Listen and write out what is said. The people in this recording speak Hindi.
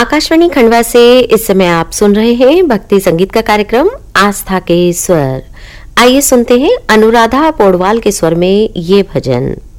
आकाशवाणी खंडवा से इस समय आप सुन रहे हैं भक्ति संगीत का कार्यक्रम आस्था के स्वर। आइए सुनते हैं अनुराधा पौडवाल के स्वर में ये भजन।